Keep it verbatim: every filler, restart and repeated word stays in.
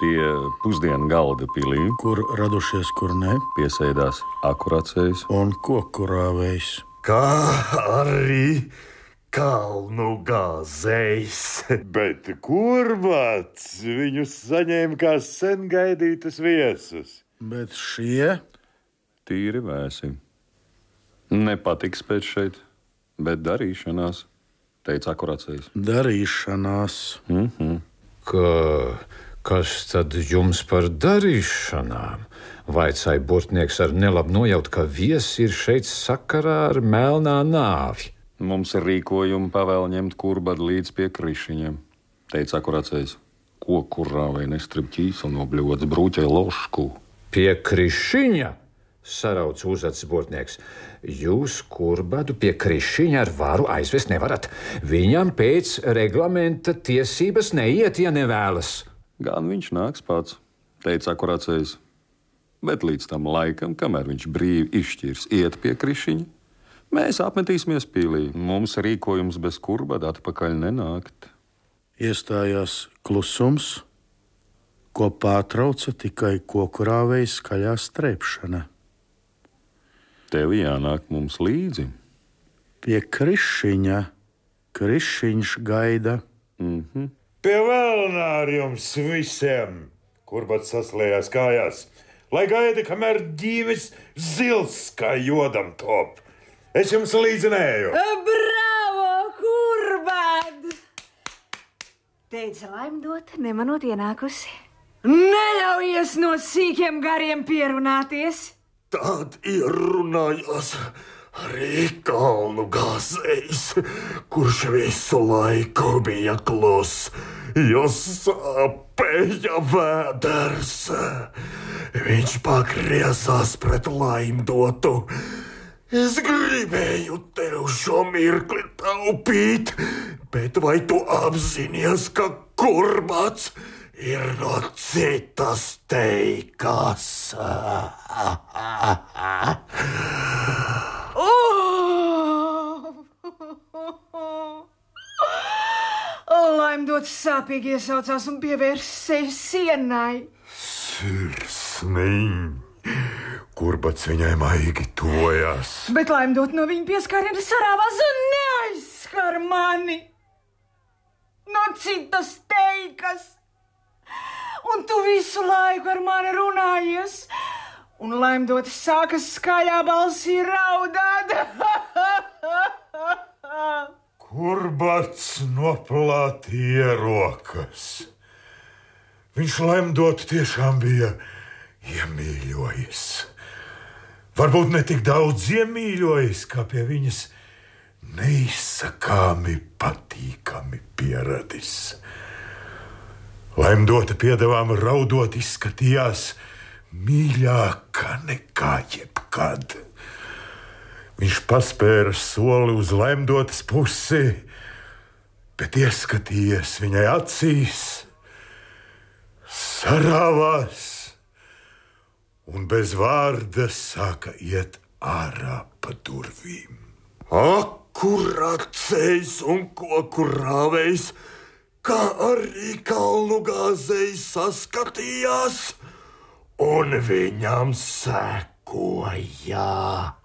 Pie pusdienu galda pilī, kur radušies, kur ne, piesēdās akurācējs un kokurāvējs. Kā arī kalnu gāzējs. Bet kurbats viņus saņēma kā sen gaidītus viesus. Bet šie tīri vēsi. Nepatiks pēc šeit, bet darīšanās, teica akurācējs. Darīšanās. Mhm. Ka, kas tad jums par darīšanām? Vaicāja burtnieks ar nelabu nojautu, ka viesi ir šeit sakarā ar melnā nāvi. Mums ir rīkojumi pavēl ņemt kurbadu līdz pie krišiņiem, teica akurācējs. Kokurāvei nestrib ķīseli no bļodas, brūķē lošku. Pie krišiņa? Sarauc uzacis burtnieks. Jūs kurbadu pie krišiņa ar varu aizvest nevarat. Viņam pēc reglamenta tiesības neiet, ja nevēlas. Gan viņš nāks pats, teica akurācējs. Bet līdz tam laikam, kamēr viņš brīvi izšķirs iet pie krišiņa, mēs apmetīsimies pīlī. Mums rīkojums bez kurbada atpakaļ nenākt. Iestājās klusums, ko pārtrauca tikai kokurāvējs skaļā strēpšana. Tev jānāk mums līdzi. Pie krišiņa, krišiņš gaida. Mhm. Pie vēlnā ar jums visiem, kurbats saslējās kājās, lai gaida, kamēr ģīmis zils kā jodam top. Es jums līdzinēju. Bravo, kurbad! Teica laimdot, nemanot ienākusi. Neļaujies no sīkiem gariem pierunāties. Tad ierunājās arī kalnu gāzējs, kurš visu laiku bija klus, jo sāpēja vēders. Viņš pagriezās pret laimdotu. Es gribēju tev šo mirkli taupīt, bet vai tu apzinies, ka kurbats ir no citas teikas? Laimdots sāpīgi iesaucās un pievērsa seju sienai. Sirsniņ, kurbats viņai maigi tojās. Bet laimdot no viņa pieskāriena sarāvās un neaizskar mani no citas teikas. Un tu visu laiku ar mani runājies, un laimdot sāka skaļā balsī raudāt. Kurbats noplātīja rokas. Viņš laimdot tiešām bija iemīļojis. Varbūt ne tik daudz iemīļojis, kā pie viņas neizsakāmi patīkami pieradis. Laimdota piedevām raudot izskatījās mīļāka nekā jebkad. Viņš paspēra soli uz laimdotas pusi, bet ieskatījies viņai acīs, sarāvās un bez vārda sāka iet ārā pa durvīm. Akurācējs un kokurāvējs, kā arī kalnu gāzējs saskatījās, un viņam sekoja.